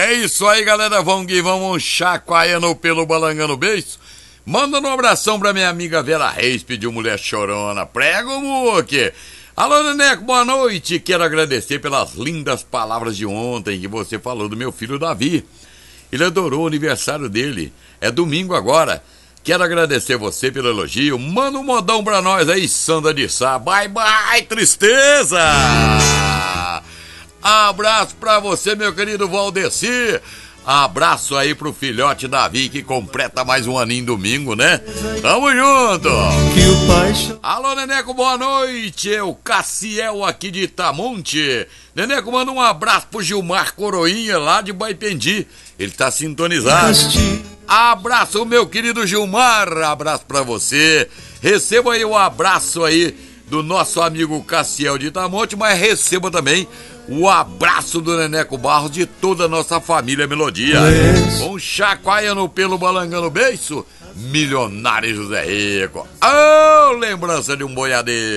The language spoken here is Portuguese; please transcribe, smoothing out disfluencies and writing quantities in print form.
É isso aí, galera. Vamos que vamos, chacoalhando pelo balangando beijo. Manda um abração pra minha amiga Vera Reis, pediu mulher chorona. Prega o muque. Alô, Neneco, boa noite. Quero agradecer pelas lindas palavras de ontem que você falou do meu filho Davi. Ele adorou o aniversário dele. É domingo agora. Quero agradecer você pelo elogio. Manda um modão pra nós aí, Sandra de Sá. Bye, bye, tristeza! Abraço pra você, meu querido Valdeci. Abraço aí pro filhote Davi, que completa mais um aninho domingo, né? Tamo junto! Alô, Neneco, boa noite. Eu, Cassiel, aqui de Itamonte. Neneco, manda um abraço pro Gilmar Coroinha, lá de Baipendi. Ele tá sintonizado. Abraço, meu querido Gilmar. Abraço pra você. Receba aí o abraço aí do nosso amigo Cassiel de Itamonte, mas receba também o abraço do Neneco Barros, de toda a nossa família Melodia. Um chacoalhando pelo balangando beiço, Milionário José Rico. Oh, lembrança de um boiadeiro.